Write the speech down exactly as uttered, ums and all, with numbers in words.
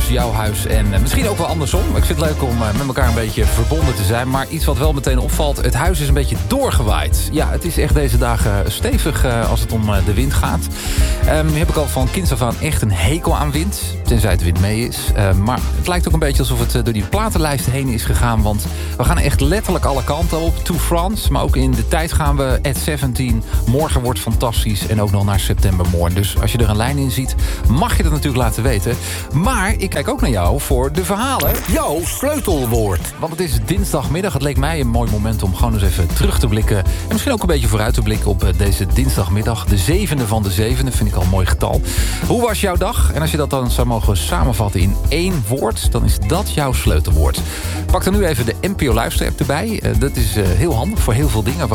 jouw huis en uh, misschien ook wel andersom. Ik vind het leuk om uh, met elkaar een beetje verbonden te zijn. Maar iets wat wel meteen opvalt, het huis is een beetje doorgewaaid. Ja, het is echt deze dagen stevig uh, als het om uh, de wind gaat. Um, heb ik al van kinds af aan echt een hekel aan wind. Tenzij het wind mee is. Uh, maar het lijkt ook een beetje alsof het uh, door die platenlijst heen is gegaan. Want we gaan echt letterlijk alle kanten op. To France, maar ook in de tijd gaan we at zeventien. Morgen wordt fantastisch en ook nog naar September Morn. Dus als je er een lijn in ziet, mag je dat natuurlijk laten weten. Maar ik kijk ook naar jou voor de verhalen. Jouw sleutelwoord. Want het is dinsdagmiddag. Het leek mij een mooi moment om gewoon eens even terug te blikken. En misschien ook een beetje vooruit te blikken op deze dinsdagmiddag. De zevende van de zevende, vind ik al een mooi getal. Hoe was jouw dag? En als je dat dan zou mogen samenvatten in één woord, dan is dat jouw sleutelwoord. Pak dan nu even de N P O Luister-app erbij. Uh, dat is uh, heel handig voor heel veel dingen.